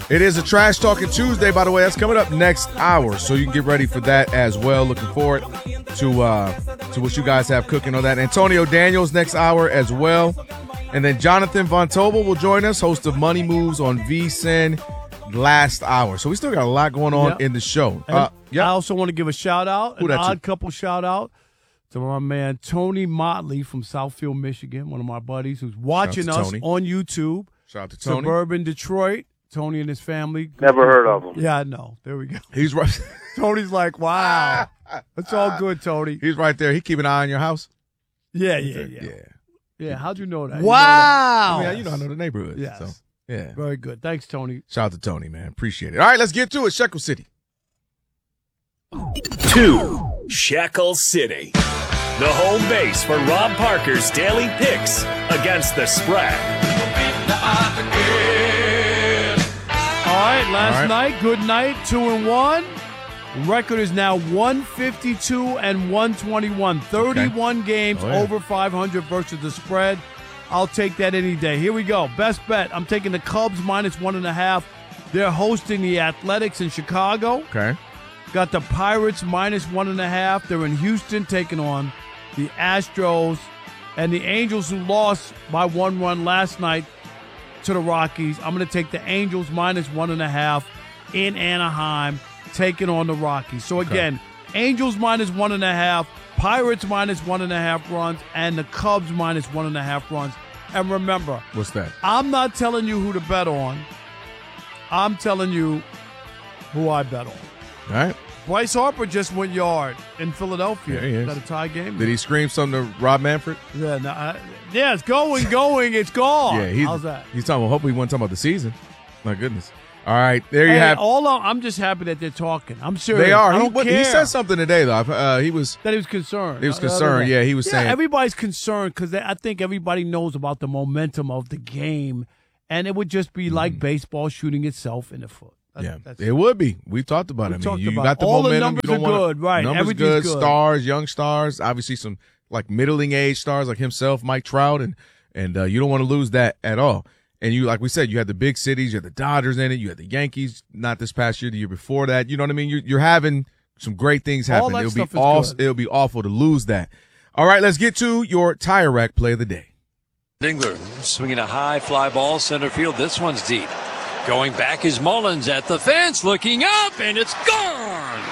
It is a Trash Talking Tuesday, by the way. That's coming up next hour, so you can get ready for that as well. Looking forward to what you guys have cooking on that. Antonio Daniels next hour as well. And then Jonathan Von Tobel will join us, host of Money Moves on VSiN last hour. So we still got a lot going on in the show. I also want to give a shout-out, an Odd Couple shout-out to my man Tony Motley from Southfield, Michigan, one of my buddies who's watching us on YouTube. Shout out to Tony. Suburban Detroit. Tony and his family. Never heard of him. Yeah, I know. There we go. He's right. Tony's like, wow. It's all good, Tony. He's right there. He keep an eye on your house? Yeah. Yeah, how'd you know that? Wow. I know the neighborhood. Yes. So, yeah. Very good. Thanks, Tony. Shout out to Tony, man. Appreciate it. All right, let's get to it. Shekel City. 2. Shekel City. The home base for Rob Parker's daily picks against the spread. All right, last night, good night, 2-1. Record is now 152 and 121. 31 games over 500 versus the spread. I'll take that any day. Here we go. Best bet. I'm taking the Cubs minus 1.5. They're hosting the Athletics in Chicago. Okay. Got the Pirates minus 1.5. They're in Houston taking on the Astros. And the Angels, who lost by 1 run last night to the Rockies. I'm going to take the Angels minus 1.5 in Anaheim, taking on the Rockies. So again, Angels minus 1.5, Pirates minus 1.5 runs, and the Cubs minus 1.5 runs. And remember, what's that? I'm not telling you who to bet on. I'm telling you who I bet on. All right. Bryce Harper just went yard in Philadelphia. There he is. Is that a tie game? Did he scream something to Rob Manfred? Yeah, it's going, it's gone. Yeah, how's that? He's talking. Hopefully, he wasn't talking about the season. My goodness. All right, there you have. I'm just happy that they're talking. I'm serious. They are. I don't care. He said something today, though. He was concerned. He was concerned. Yeah, he was saying everybody's concerned because I think everybody knows about the momentum of the game, and it would just be like baseball shooting itself in the foot. It would be. We've talked about it. You got the all momentum. The numbers are good, right? Numbers good. Stars, young stars. Obviously, some like middling age stars like himself, Mike Trout, and you don't want to lose that at all. And you, like we said, you had the big cities, you had the Dodgers in it, you had the Yankees, not this past year, the year before that. You know what I mean? You're having some great things happen. It'll be awful to lose that. All right, let's get to your Tire Rack play of the day. Dingler swinging a high fly ball center field. This one's deep. Going back is Mullins at the fence, looking up, and it's gone.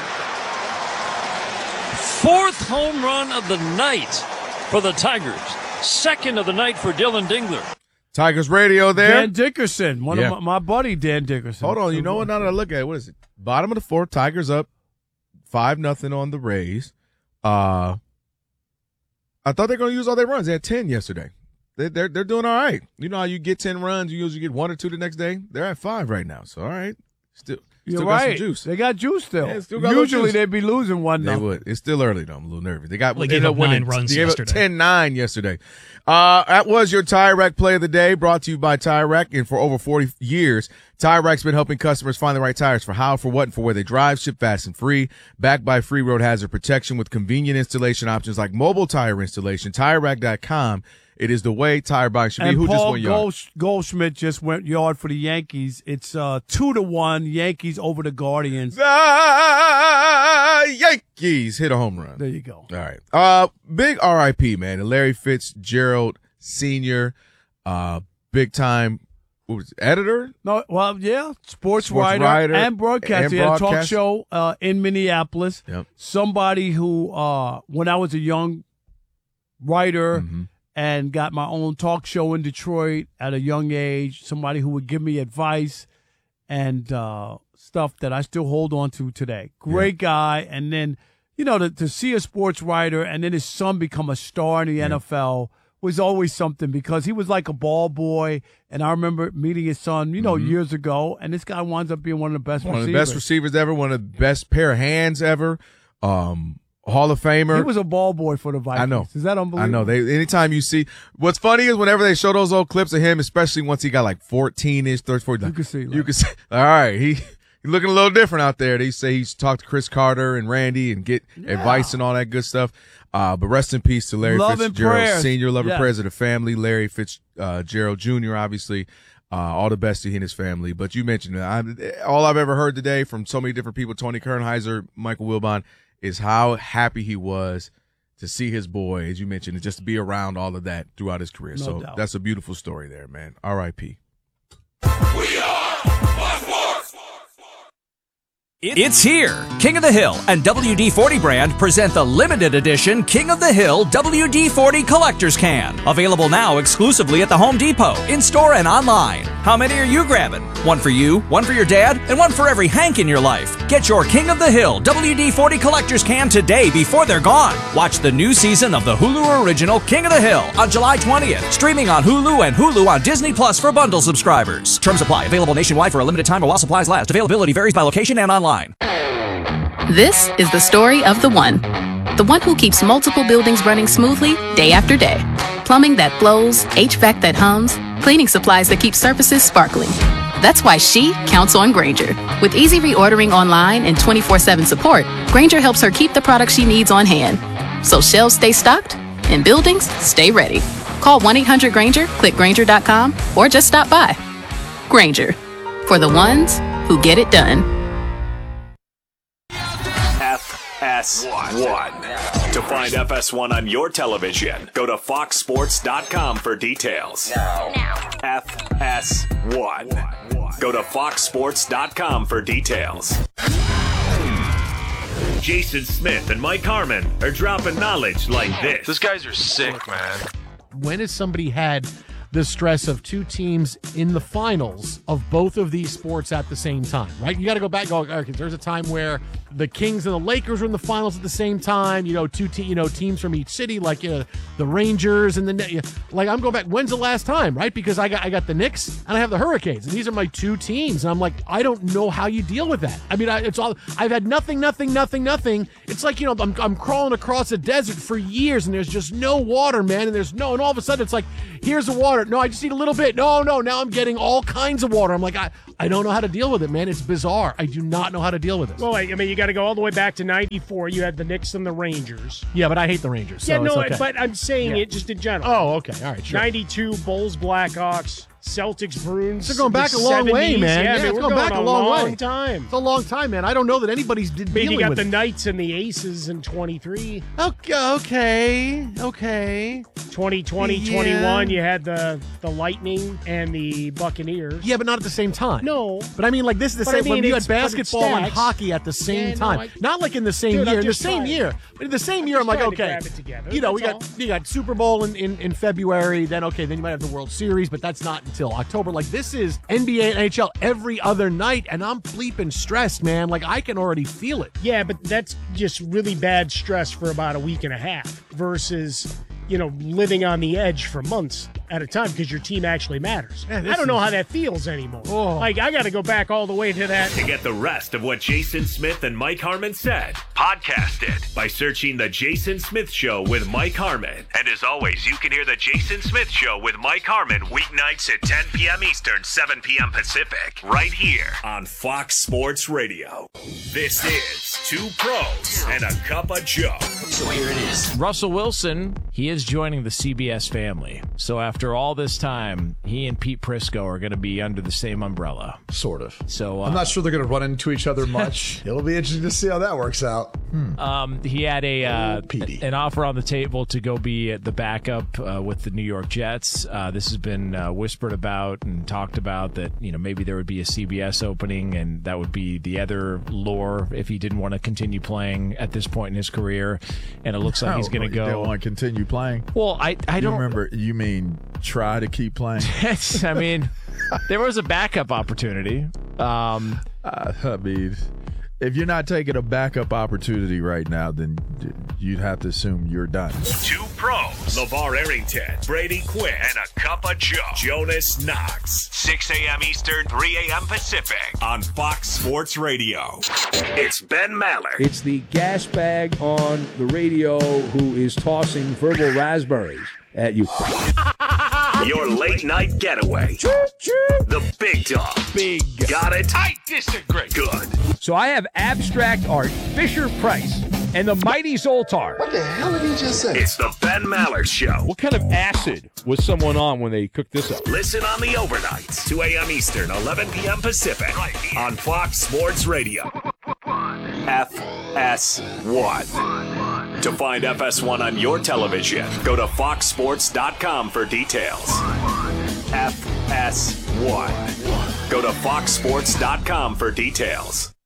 4th home run of the night for the Tigers. 2nd of the night for Dylan Dingler. Tigers radio there. Dan Dickerson, one of my buddy Dan Dickerson. Hold on, you know what? Now that I look at it, what is it? Bottom of the 4th, Tigers up 5-0 on the Rays. I thought they were going to use all their runs. They had 10 yesterday. They're doing all right. You know how you get 10 runs, you usually get 1 or 2 the next day. They're at 5 right now. So all right, still You're got right. some juice. They got juice still. Yeah, still got Usually juice. they'd be losing 1-0. They would. It's still early though. I'm a little nervous. They gave up 9 runs yesterday. They gave up 10-9 yesterday. That was your Tire Rack play of the day, brought to you by Tire Rack. And for over 40 years, Tire Rack's been helping customers find the right tires for how, for what, and for where they drive. Ship fast and free. Backed by free road hazard protection with convenient installation options like mobile tire installation. TireRack.com. It is the way tire buying should be. Who just went yard? Goldschmidt just went yard for the Yankees. It's 2-1 Yankees over the Guardians. The Yankees hit a home run. There you go. All right. Big RIP, man. And Larry Fitzgerald Sr., big time editor? No, well, yeah, sports writer and broadcaster. He had a talk show in Minneapolis. Yep. Somebody who, when I was a young writer and got my own talk show in Detroit at a young age, somebody who would give me advice and stuff that I still hold on to today. Great guy. And then, you know, to see a sports writer and then his son become a star in the NFL was always something because he was like a ball boy. And I remember meeting his son, you know, years ago. And this guy winds up being one of the best receivers. One of the best receivers ever, one of the best pair of hands ever. Hall of Famer. He was a ball boy for the Vikings. I know. Is that unbelievable? I know. Anytime you see, what's funny is whenever they show those old clips of him, especially once he got like 14-ish, 30, you can see. You can see. All right. He's looking a little different out there. They say he's talked to Chris Carter and Randy and get advice and all that good stuff. But rest in peace to Larry Fitzgerald Sr. Love and prayers of the family. Larry Fitzgerald Jr., obviously. All the best to he and his family. But you mentioned it. All I've ever heard today from so many different people, Tony Kornheiser, Michael Wilbon, is how happy he was to see his boy, as you mentioned, and just to be around all of that throughout his career. No doubt. That's a beautiful story there, man. R.I.P. We are Fox Sports. It's here. King of the Hill and WD-40 brand present the limited edition King of the Hill WD-40 Collector's Can. Available now exclusively at the Home Depot, in-store and online. How many are you grabbing? One for you, one for your dad, and one for every Hank in your life. Get your King of the Hill WD-40 Collector's Can today before they're gone. Watch the new season of the Hulu original King of the Hill on July 20th. Streaming on Hulu and Hulu on Disney Plus for bundle subscribers. Terms apply. Available nationwide for a limited time or while supplies last. Availability varies by location and online. This is the story of the one who keeps multiple buildings running smoothly day after day. Plumbing that flows, HVAC that hums, cleaning supplies that keep surfaces sparkling. That's why she counts on Grainger. With easy reordering online and 24/7 support, Grainger helps her keep the products she needs on hand. So shelves stay stocked and buildings stay ready. Call 1-800-GRAINGER, click Grainger.com, or just stop by. Grainger, for the ones who get it done. FS1. To find FS1 on your television, go to foxsports.com for details. FS1. Go to foxsports.com for details. Jason Smith and Mike Harmon are dropping knowledge like this. Those guys are sick, man. When has somebody had the stress of two teams in the finals of both of these sports at the same time, right? You got to go back and go, okay, there's a time where the Kings and the Lakers were in the finals at the same time, teams from each city, like, the Rangers and like, I'm going back, when's the last time, right? Because I got the Knicks and I have the Hurricanes, and these are my two teams, and I'm like, I don't know how you deal with that. I mean, I've had nothing. It's like, I'm crawling across a desert for years, and there's just no water, man, and and all of a sudden it's like, here's the water. No, I just need a little bit. No, now I'm getting all kinds of water. I'm like, I don't know how to deal with it, man. It's bizarre. I do not know how to deal with it. Well, I mean, you got to go all the way back to 94. You had the Knicks and the Rangers. Yeah, but I hate the Rangers. So it's okay. But I'm saying it just in general. Oh, okay. All right, sure. 92, Bulls, Blackhawks, Celtics, Bruins. They're going back a long 70s. way, man. Yeah, It's going back a long time. It's a long time, man. I don't know that anybody's dealing with it. You got the Knights and the Aces in 23. Okay. 2020, 21, you had the Lightning and the Buccaneers. Yeah, but not at the same time. No. But I mean, like, this is the same. When you had basketball and hockey at the same time. Not like in the same year. In the same year. But in the same year, I'm like, okay. We got Super Bowl in February. Then you might have the World Series, but that's not until October. Like, this is NBA and NHL every other night, and I'm bleeping stressed, man. Like, I can already feel it. Yeah, but that's just really bad stress for about a week and a half versus, living on the edge for months at a time because your team actually matters. I don't know how that feels anymore. Oh. Like, I got to go back all the way to that. To get the rest of what Jason Smith and Mike Harmon said, podcast it by searching The Jason Smith Show with Mike Harmon. And as always, you can hear The Jason Smith Show with Mike Harmon weeknights at 10 p.m. Eastern, 7 p.m. Pacific, right here on Fox Sports Radio. This is Two Pros and a Cup of Joe. So here it is. Russell Wilson, he is joining the CBS family. So after all this time, he and Pete Prisco are going to be under the same umbrella. Sort of. So I'm not sure they're going to run into each other much. It'll be interesting to see how that works out. He had an offer on the table to go be the backup with the New York Jets. This has been whispered about and talked about that, maybe there would be a CBS opening, and that would be the other lure if he didn't want to continue playing at this point in his career. And it looks like he's going to go. You don't want to continue playing? Well, I don't remember. You mean try to keep playing? Yes, I mean, there was a backup opportunity. I mean, if you're not taking a backup opportunity right now, then you'd have to assume you're done. Two Pros, LeVar Arrington, Brady Quinn, and a Cup of Joe, Jonas Knox. 6 a.m. Eastern, 3 a.m. Pacific on Fox Sports Radio. It's Ben Maller. It's the gas bag on the radio who is tossing verbal raspberries at you. Your late night getaway. The big dog. Big. Got it? I disagree. Good. So I have abstract art. Fisher-Price and the mighty Zoltar. What the hell did he just say? It's the Ben Maller Show. What kind of acid was someone on when they cooked this up? Listen on the overnights, 2 a.m. Eastern, 11 p.m. Pacific, on Fox Sports Radio. FS1. To find FS1 on your television, go to foxsports.com for details. FS1. Go to foxsports.com for details.